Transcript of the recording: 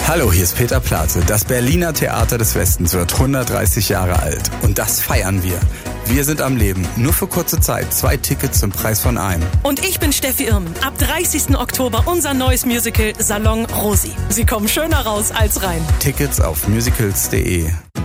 Hallo, hier ist Peter Plate. Das Berliner Theater des Westens wird 130 Jahre alt. Und das feiern wir. Wir sind am Leben. Nur für kurze Zeit. 2 Tickets zum Preis von einem. Und ich bin Steffi Irmen. Ab 30. Oktober unser neues Musical Salon Rosi. Sie kommen schöner raus als rein. Tickets auf musicals.de.